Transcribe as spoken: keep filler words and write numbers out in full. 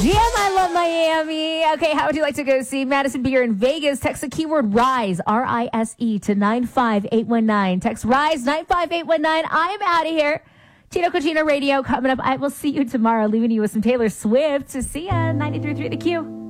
G M, I love Miami. Okay, how would you like to go see Madison Beer in Vegas? Text the keyword RISE, R I S E, to nine five eight one nine. Text RISE, nine five eight one nine. I am out of here. Tino Cochino Radio coming up. I will see you tomorrow, leaving you with some Taylor Swift. To see ya, ninety-three point three The Q.